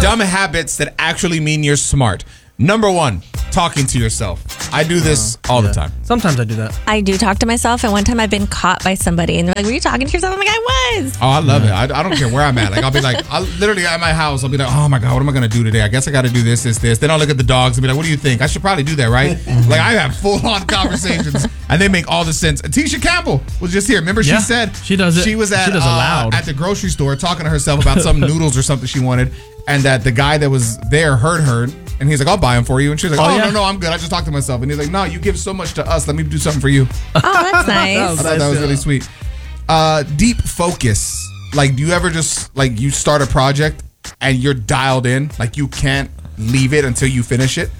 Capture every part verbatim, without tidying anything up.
Dumb habits that actually mean you're smart. Number one, talking to yourself. I do this all yeah. the time. Sometimes I do that. I do talk to myself, and one time I've been caught by somebody, and they're like, "Were you talking to yourself?" I'm like, "I was." Oh, I love yeah. it. I, I don't care where I'm at. Like, I'll be like, I'll literally at my house, I'll be like, oh my God, what am I going to do today? I guess I got to do this, this, this. Then I'll look at the dogs and be like, what do you think? I should probably do that, right? Like, I have full-on conversations, and they make all the sense. Tisha Campbell was just here. Remember, Yeah, she said she does it. She was at, She does it uh, loud. at the grocery store talking to herself about some noodles or something she wanted, and that the guy that was there heard her. And he's like, I'll buy them for you. And she's like, oh, oh yeah? no, no, I'm good. I just talked to myself. And he's like, no, you give so much to us. Let me do something for you. Oh, that's nice. I thought that was really sweet. Uh, deep focus. Like, do you ever just, like, you start a project and you're dialed in? Like, you can't leave it until you finish it?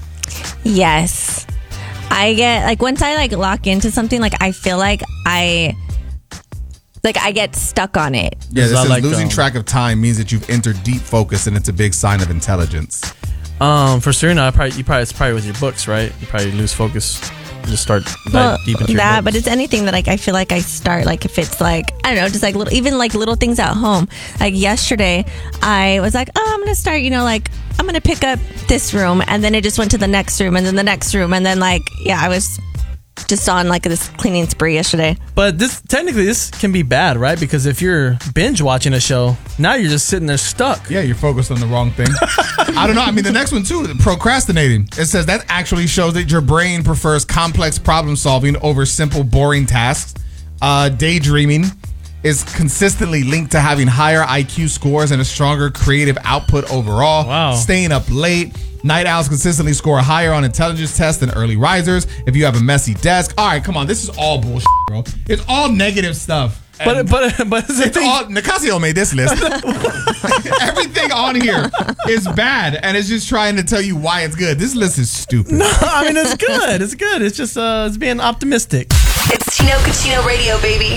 Yes. I get, like, once I, like, lock into something, like, I feel like I... Like, I get stuck on it. Yeah, this is like, losing um, track of time means that you've entered deep focus, and it's a big sign of intelligence. Um, for Serena, I probably, you probably it's probably with your books, right? You probably lose focus. You just start dive Well, deep into your that, books. but it's anything that like I feel like I start like if it's like I don't know, just like little even like little things at home. Like yesterday, I was like, oh, I'm gonna start, you know, like I'm gonna pick up this room, and then it just went to the next room, and then the next room, and then like yeah, I was just on like this cleaning spree yesterday. But this technically this can be bad, right? Because if you're binge watching a show, now you're just sitting there stuck. Yeah, you're focused on the wrong thing. I don't know. I mean, the next one too, procrastinating. It says that actually shows that your brain prefers complex problem solving over simple, boring tasks. Uh, daydreaming is consistently linked to having higher I Q scores and a stronger creative output overall. Wow. Staying up late. Night owls consistently score higher on intelligence tests than early risers. If you have a messy desk. All right, come on. This is all bullshit, bro. It's all negative stuff. But but but it's, it's all Nicasio made this list. Everything on here is bad, and it's just trying to tell you why it's good. This list is stupid. No, I mean it's good. It's good. It's just uh, it's being optimistic. It's Chino Cucino Radio, baby.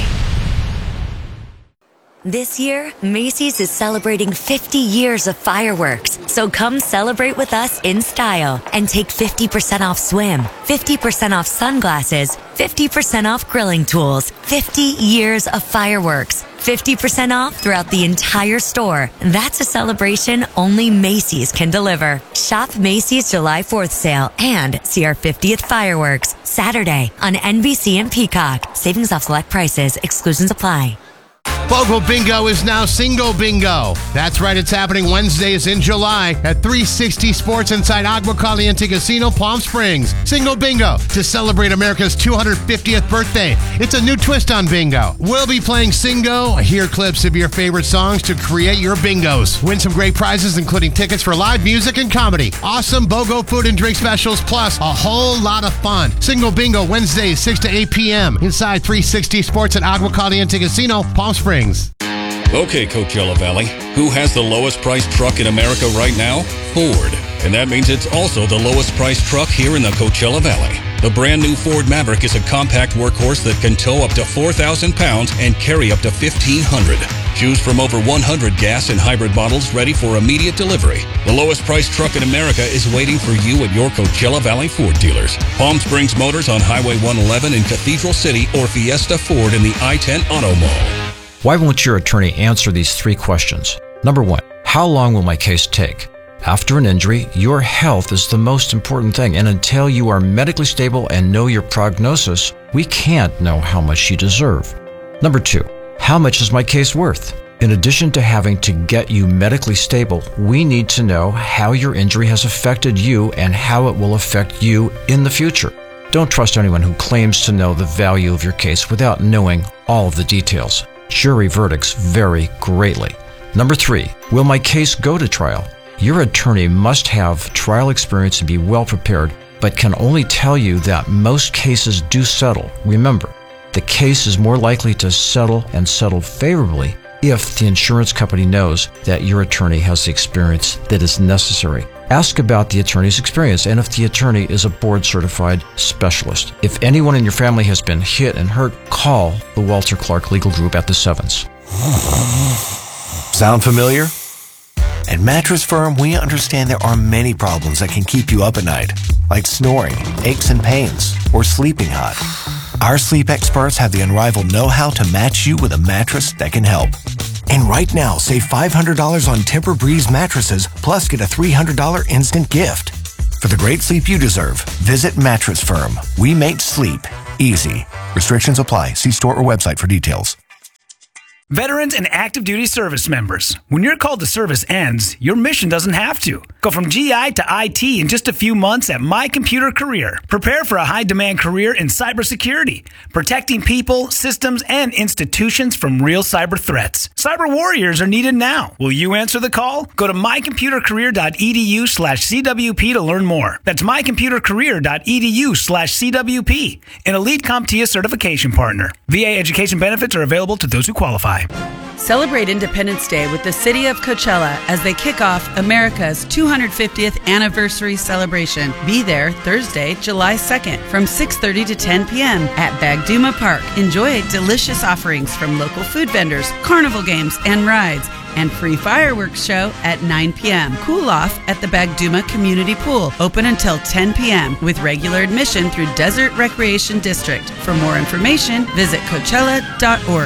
This year, Macy's is celebrating fifty years of fireworks. So come celebrate with us in style and take fifty percent off swim, fifty percent off sunglasses, fifty percent off grilling tools, fifty years of fireworks, fifty percent off throughout the entire store. That's a celebration only Macy's can deliver. Shop Macy's July fourth sale and see our fiftieth fireworks Saturday on N B C and Peacock. Savings off select prices. Exclusions apply. Bogle Bingo is now Single Bingo. That's right, it's happening Wednesdays in July at three sixty Sports inside Agua Caliente Casino, Palm Springs. Single Bingo to celebrate America's two hundred fiftieth birthday. It's a new twist on bingo. We'll be playing Singo. Hear clips of your favorite songs to create your bingos. Win some great prizes, including tickets for live music and comedy. Awesome BOGO food and drink specials, plus a whole lot of fun. Single Bingo Wednesdays, six to eight p.m. inside three sixty Sports at Agua Caliente Casino, Palm Springs. Okay, Coachella Valley, who has the lowest priced truck in America right now? Ford. And that means it's also the lowest priced truck here in the Coachella Valley. The brand new Ford Maverick is a compact workhorse that can tow up to four thousand pounds and carry up to fifteen hundred. Choose from over one hundred gas and hybrid models ready for immediate delivery. The lowest priced truck in America is waiting for you at your Coachella Valley Ford dealers. Palm Springs Motors on Highway one eleven in Cathedral City, or Fiesta Ford in the I ten Auto Mall. Why won't your attorney answer these three questions? Number one, how long will my case take? After an injury, your health is the most important thing, and until you are medically stable and know your prognosis, we can't know how much you deserve. Number two, how much is my case worth? In addition to having to get you medically stable, we need to know how your injury has affected you and how it will affect you in the future. Don't trust anyone who claims to know the value of your case without knowing all of the details. Jury verdicts vary greatly. Number three, will my case go to trial? Your attorney must have trial experience and be well prepared, but can only tell you that most cases do settle. Remember, the case is more likely to settle and settle favorably if the insurance company knows that your attorney has the experience that is necessary. Ask about the attorney's experience and if the attorney is a board-certified specialist. If anyone in your family has been hit and hurt, call the Walter Clark Legal Group at the Sevens. Sound familiar? At Mattress Firm, we understand there are many problems that can keep you up at night, like snoring, aches and pains, or sleeping hot. Our sleep experts have the unrivaled know-how to match you with a mattress that can help. And right now, save five hundred dollars on Tempur-Breeze mattresses, plus get a three hundred dollars instant gift. For the great sleep you deserve, visit Mattress Firm. We make sleep easy. Restrictions apply. See store or website for details. Veterans and active duty service members, when your call to service ends, your mission doesn't have to. Go from G I to I T in just a few months at My Computer Career. Prepare for a high-demand career in cybersecurity, protecting people, systems, and institutions from real cyber threats. Cyber warriors are needed now. Will you answer the call? Go to mycomputercareer.edu slash CWP to learn more. That's mycomputercareer.edu slash CWP, an Elite CompTIA certification partner. V A education benefits are available to those who qualify. Celebrate Independence Day with the City of Coachella as they kick off America's two hundred fiftieth anniversary celebration. Be there Thursday, July second from six thirty to ten p.m. at Bagduma Park. Enjoy delicious offerings from local food vendors, carnival games and rides, and free fireworks show at nine p.m. Cool off at the Bagduma Community Pool, open until ten p.m. with regular admission through Desert Recreation District. For more information, visit Coachella dot org.